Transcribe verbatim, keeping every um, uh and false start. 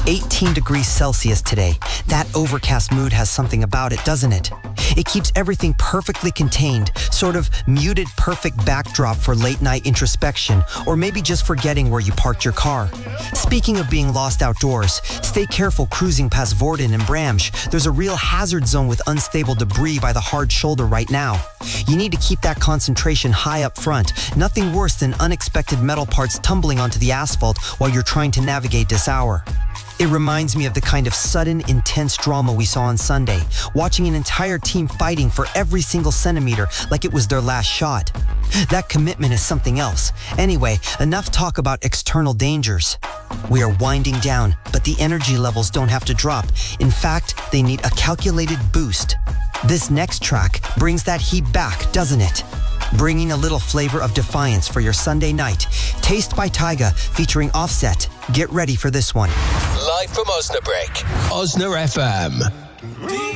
eighteen degrees Celsius today. That overcast mood has something about it, doesn't it? It keeps everything perfectly contained, sort of muted perfect backdrop for late night introspection, or maybe just forgetting where you parked your car. Speaking of being lost outdoors, stay careful cruising past Vorden and Bramsch. There's a real hazard zone with unstable debris by the hard shoulder right now. You need to keep that concentration high up front. Nothing worse than unexpected metal parts tumbling onto the asphalt while you're trying to navigate this hour. It reminds me of the kind of sudden, intense drama we saw on Sunday, watching an entire team fighting for every single centimeter like it was their last shot. That commitment is something else. Anyway, enough talk about external dangers. We are winding down, but the energy levels don't have to drop. In fact, they need a calculated boost. This next track brings that heat back, doesn't it? Bringing a little flavor of defiance for your Sunday night. Taste by Tyga featuring Offset. Get ready for this one. Live from Osnabrück, Osna F M.